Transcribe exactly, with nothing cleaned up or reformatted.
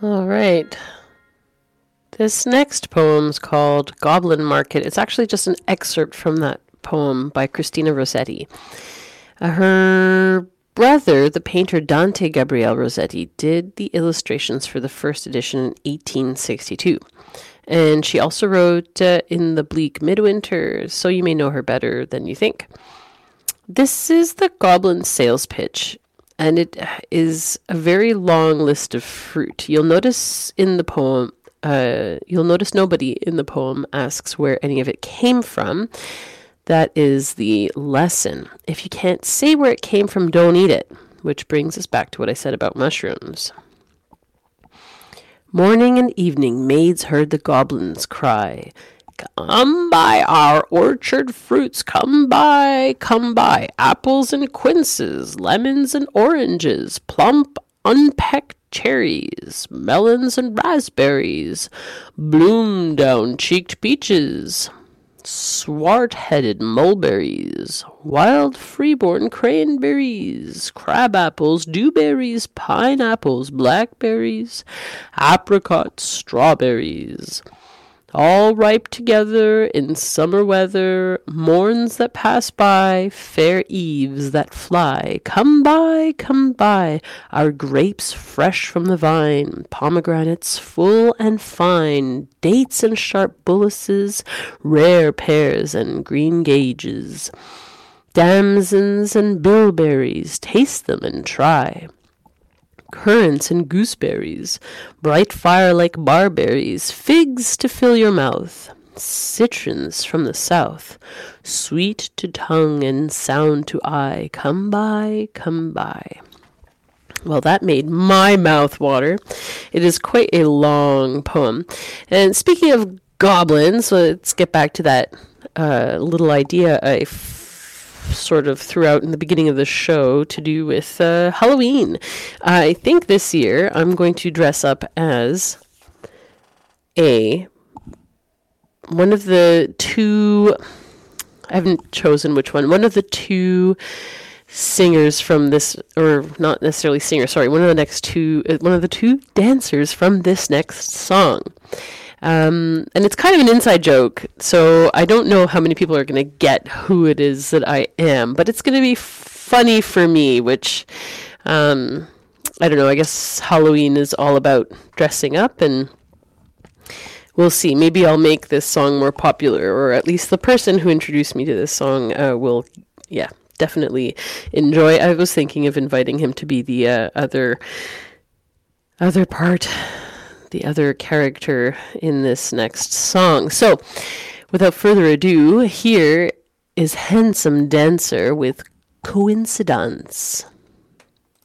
All right. This next poem's called Goblin Market. It's actually just an excerpt from that poem by Christina Rossetti. Uh, her brother, the painter Dante Gabriel Rossetti, did the illustrations for the first edition in eighteen sixty-two. And she also wrote uh, In the Bleak Midwinter, so you may know her better than you think. This is the Goblin sales pitch, and it is a very long list of fruit. You'll notice in the poem, uh, you'll notice nobody in the poem asks where any of it came from. That is the lesson. If you can't say where it came from, don't eat it, which brings us back to what I said about mushrooms. Morning and evening, maids heard the goblins cry, "Come buy our orchard fruits, come buy, come buy apples and quinces, lemons and oranges, plump unpecked cherries, melons and raspberries, bloom down-cheeked peaches, swart-headed mulberries, wild freeborn cranberries, crab-apples, dewberries, pineapples, blackberries, apricots, strawberries, all ripe together in summer weather, morns that pass by, fair eves that fly. Come buy, come buy, our grapes fresh from the vine, pomegranates full and fine, dates and sharp bullaces, rare pears and green gages, damsons and bilberries, taste them and try. Currants and gooseberries, bright fire-like barberries, figs to fill your mouth, citrons from the south, sweet to tongue and sound to eye, come buy, come buy. Well, that made my mouth water. It is quite a long poem. And speaking of goblins, let's get back to that uh, little idea I sort of threw out in the beginning of the show to do with uh, Halloween. I think this year I'm going to dress up as a one of the two, I haven't chosen which one, one of the two singers from this, or not necessarily singer, sorry, one of the next two, one of the two dancers from this next song. Um, and it's kind of an inside joke, so I don't know how many people are going to get who it is that I am, but it's going to be funny for me, which, um, I don't know, I guess Halloween is all about dressing up, and we'll see. Maybe I'll make this song more popular, or at least the person who introduced me to this song uh, will, yeah, definitely enjoy. I was thinking of inviting him to be the uh, other, other part the other character in this next song. So, without further ado, here is Handsome Dancer with Coincidence.